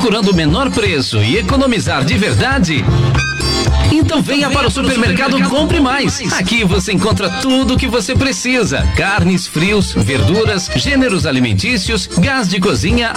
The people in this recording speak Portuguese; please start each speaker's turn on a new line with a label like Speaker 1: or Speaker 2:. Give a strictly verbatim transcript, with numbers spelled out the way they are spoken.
Speaker 1: procurando o menor preço e economizar de verdade? Então venha para o Supermercado Compre Mais. Aqui você encontra tudo o que você precisa: carnes, frios, verduras, gêneros alimentícios, gás de cozinha,